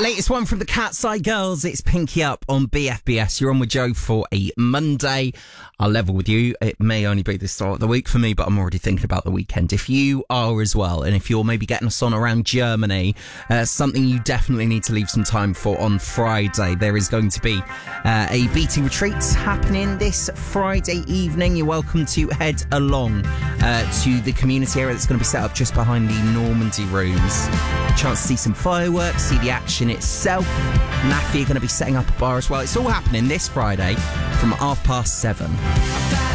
Latest one from the Cat's Eye Girls. It's Pinky Up on BFBS. You're on with Joe for a Monday. I'll level with you. It may only be the start of the week for me, but I'm already thinking about the weekend. If you are as well, and if you're maybe getting us on around Germany, something you definitely need to leave some time for on Friday. There is going to be a BT retreat happening this Friday evening. You're welcome to head along to the community area that's going to be set up just behind the Normandy rooms. A chance to see some fireworks, see the action itself. NAFI are going to be setting up a bar as well. It's all happening this Friday from 7:30.